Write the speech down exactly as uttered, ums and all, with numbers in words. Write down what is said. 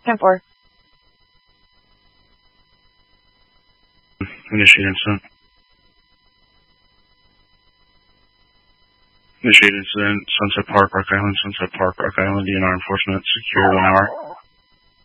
ten four. Initiate incident. Initiate incident. Sunset Park, Rock Island, Sunset Park, Rock Island, D N R enforcement. Secure one hour.